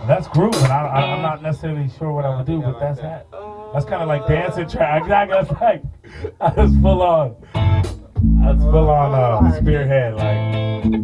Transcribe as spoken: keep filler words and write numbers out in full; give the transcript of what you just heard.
That's grooving. I, I, I'm not necessarily sure what I would do, but that's that. That's kind of like dancing track. Exactly. That's like, that's full on. That's full on uh, spearhead. Like,